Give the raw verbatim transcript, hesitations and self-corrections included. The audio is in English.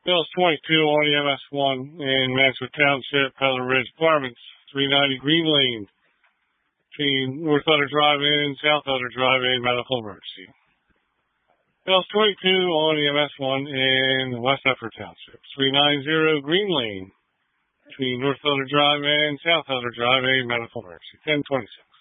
Bills twenty-two on E M S one in Mansfield Township, Peddler Ridge Apartments, three ninety Green Lane, between North Utter Drive-In, South Utter Drive-In, medical emergency. Bills twenty-two on E M S one in West Effort Township, three ninety Green Lane, between North Utter Drive-In, South Utter Drive-In, medical emergency, ten twenty-six.